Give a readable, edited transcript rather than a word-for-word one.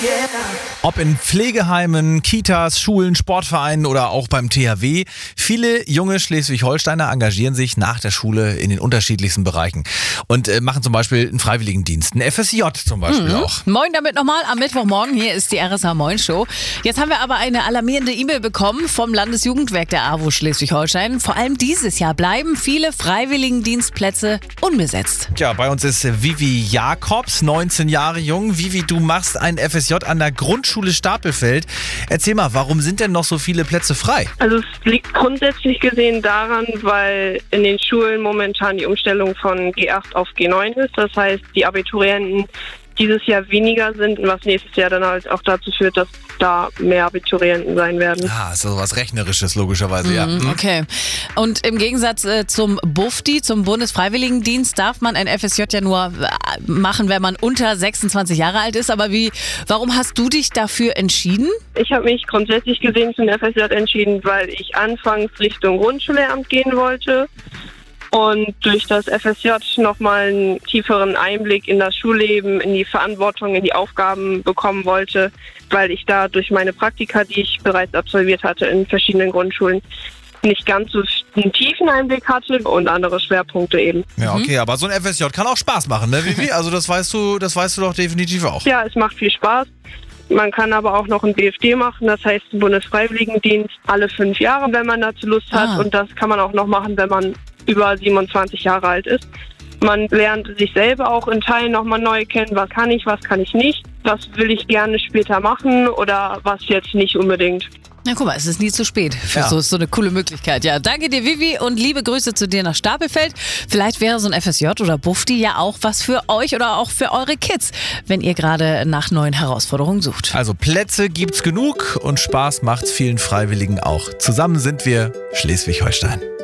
Ob in Pflegeheimen, Kitas, Schulen, Sportvereinen oder auch beim THW, viele junge Schleswig-Holsteiner engagieren sich nach der Schule in den unterschiedlichsten Bereichen und machen zum Beispiel einen Freiwilligendienst, einen FSJ zum Beispiel auch. Moin damit nochmal am Mittwochmorgen, hier ist die RSH Moin Show. Jetzt haben wir aber eine alarmierende E-Mail bekommen vom Landesjugendwerk der AWO Schleswig-Holstein. Vor allem dieses Jahr bleiben viele Freiwilligendienstplätze unbesetzt. Tja, bei uns ist Vivi Jakobs, 19 Jahre jung. Vivi, du machst ein FSJ an der Grundschule Stapelfeld. Erzähl mal, warum sind denn noch so viele Plätze frei? Also es liegt grundsätzlich gesehen daran, weil in den Schulen momentan die Umstellung von G8 auf G9 ist. Das heißt, die Abiturienten dieses Jahr weniger sind, was nächstes Jahr dann halt auch dazu führt, dass da mehr Abiturienten sein werden. Ah, ist so was Rechnerisches logischerweise, ja. Okay. Und im Gegensatz zum BUFDI, zum Bundesfreiwilligendienst, darf man ein FSJ ja nur machen, wenn man unter 26 Jahre alt ist. Aber warum hast du dich dafür entschieden? Ich habe mich grundsätzlich gesehen für den FSJ entschieden, weil ich anfangs Richtung Grundschullehramt gehen wollte und durch das FSJ nochmal einen tieferen Einblick in das Schulleben, in die Verantwortung, in die Aufgaben bekommen wollte, weil ich da durch meine Praktika, die ich bereits absolviert hatte in verschiedenen Grundschulen, nicht ganz so einen tiefen Einblick hatte und andere Schwerpunkte eben. Ja, okay, aber so ein FSJ kann auch Spaß machen, ne, Vivi? Also das weißt du doch definitiv auch. Ja, es macht viel Spaß. Man kann aber auch noch ein BFD machen, das heißt einen Bundesfreiwilligendienst alle 5 Jahre, wenn man dazu Lust hat. Und das kann man auch noch machen, wenn man über 27 Jahre alt ist. Man lernt sich selber auch in Teilen nochmal neu kennen, was kann ich nicht, was will ich gerne später machen oder was jetzt nicht unbedingt. Na guck mal, es ist nie zu spät für so eine coole Möglichkeit. Ja, danke dir, Vivi, und liebe Grüße zu dir nach Stapelfeld. Vielleicht wäre so ein FSJ oder BUFDI ja auch was für euch oder auch für eure Kids, wenn ihr gerade nach neuen Herausforderungen sucht. Also Plätze gibt's genug und Spaß macht's vielen Freiwilligen auch. Zusammen sind wir Schleswig-Holstein.